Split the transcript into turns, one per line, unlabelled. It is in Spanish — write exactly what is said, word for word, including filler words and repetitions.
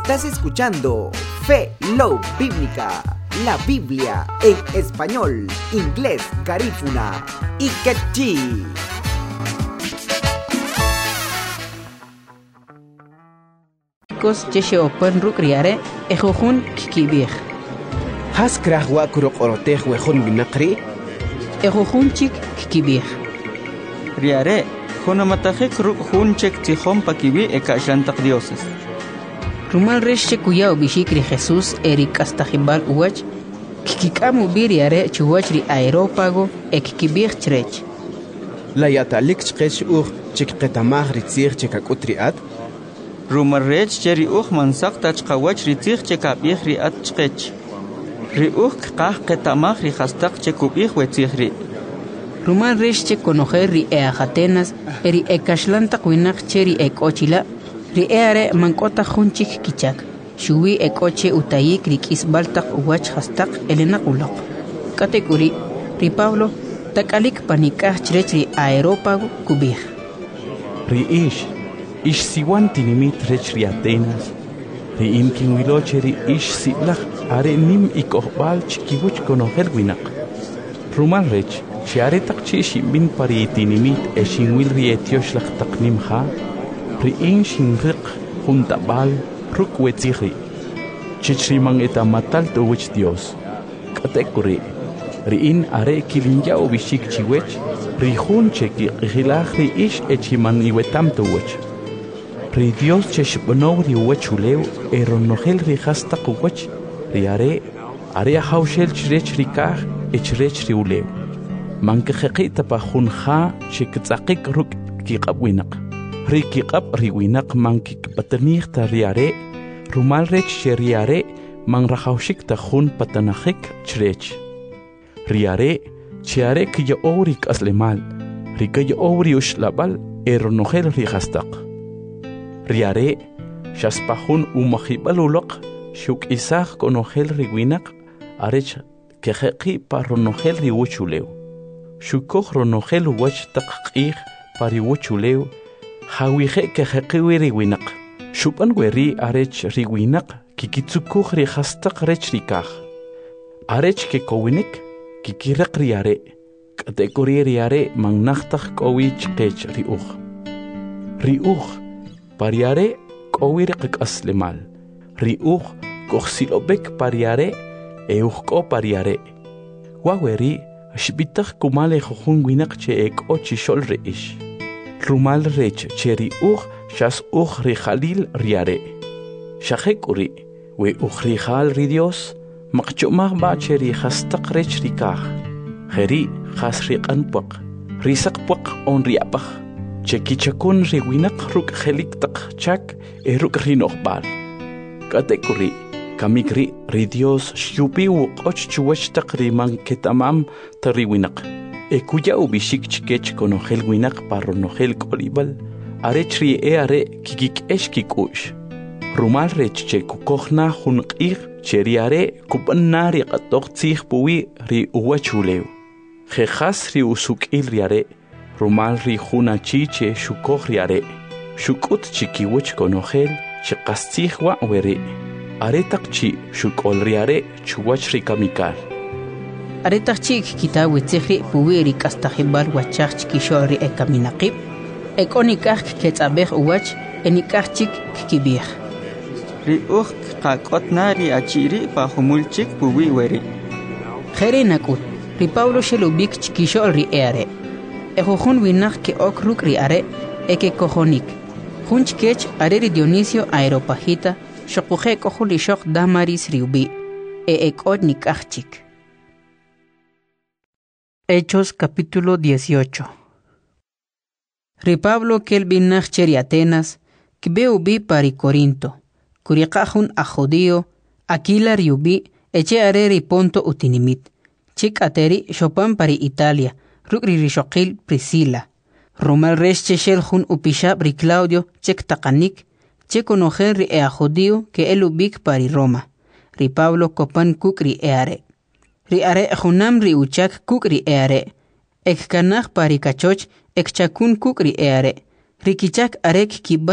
Estás escuchando Fe Love Bíblica, la Biblia en español, inglés, garífuna y quechí.
Kos jeshe open rukriare ejojun kikibir.
Has krah wa kurok oroteh wehon binakri?
Ejojun chik kikibir.
Riare, jonamatahek ruk hun chek tihom pakibi ekashantak dioses.
Rumal resche kuyao bishikri Jesús erik astajibal uwach, kikikamu biriare chuwachri aerópago ekikibir chrech.
La yatalik chkech ur chik ketamah ritzir chekakutriat?
Rumarrech cheri uch mansak tachkawach ritzir chekabih riat chkech. Ri uch kah ketamah ri hastak chekubih wetzihri.
Rumal resche conocer ri eajatenas eri ekashlantak winak cheri ekochila. Ri eare mankota junchik kichak. Shuwi ekoche utayik ri kisbaltak uwach hastak elena ulok. Katekuri, ri Pablo, takalik panikah chrech ri aerópago kubih.
Ri ish, ish siwan tinimit rech ri Atenas. Ri inkin wiloche ri ish siblach are nim ikohbal chikibuch konohel winak. Rumal rech, si are tak chi shimbin pari tinimit e shinwil ri etiosh lach tak nim ha. Ri in shinriq juntabal ruk wetzihri. Chichrimang eta matal tuwich Dios. Katekuri. Ri in are kilinja ubishik chiwech. Ri jun cheki qihilach ri ish echiman iwetam tuwich. Ri Dios cheshbonow ri wechuleu eronogel ri hasta kuwech. Ri are are haushel chrech ri kah echrech ri uleu. Mankeqita pa junja chektzaqik ruk kiqabwinak. Riki qab riwinak mankik patanir ta riare, rumal rech riare man rahaushik ta hun patanahik chrech. Riare, chiare kya ourik aslemal, rika ya ouri ushlabal eronogel rihastak. Riare, shaspahun umahibal ulok, shuk isach konogel riwinak, arech keheki paronogel riwuchuleu. Shukoh ronogel wach takqih pariwuchuleu. Hawije ke heqiwi riwinak. Shupan weri arech riwinak kikitsukuh ri hastak rech rikah. Arech ke kowinik kikirak riare. Kategori riare mangnachtak kowi chkech riuch. Riuch pariare kowi riqik aslemal. Riuch kohsilobek pariare euch ko pariare. Waweri shbitak kumale khun winak che ek ochi shol reish. Rumal rech cheri uch shas uch rijalil riare. Shahekuri we uch rijal ri Dios makchumah ba cheri hastak rech rikah. Heri has riqan puak. Risak puak on riapach. Chekichakun riwinak ruk helik tak chak e ruk rinohbal. Katekuri kamikri ri Dios shupi uk och chuwach tak riman ketamam tariwinak. Ekuya ubishik chikech konogel winak paronogel kolibal, arechri e are kikik eshkikush. Rumal rech che kukohna hunqir, cheriare kupanari qatok tzih puwi ri uwachuleu. Jejas ri usuk il riare, rumal ri hunachi che shukoh riare. Shukut chikiwich konogel, chikastih wa were. Aretak chi shukol riare chuwach ri kamikar.
Aretak chik kita witzihri puwiri kastajibal wachach kishori e kaminaqib. Ek onikach ketzabeh uwach enikach chik kikibih.
Ri uch kakotnari achiri pa humulchik puwi weri.
Jere nakut, ri Pablo shelubik chikishori eare. Ejojun winak ke okruk ri are eke kojonik. Junchkech are ri Dionisio aeropagita shokuje kohuli shok damaris riubi. E ek onikach chik. Hechos capítulo dieciocho. Ri Pablo kel binach cheri Atenas, kibeu bi pari Corinto, kuriqahun a judío, Aquila riubi, eche are ri Ponto utinimit, chik ateri shopan pari Italia, rukri rishokil Priscila, rumal resche shelhun upishab ri Claudio, chek takanik, che conocer ri ea judío que el ubik pari Roma, ri Pablo copan kukri eare. Ri are junam ri uchak kukri eare. Ek kanach pari kachoch ek chakun kukri eare. Rikichak arek kiba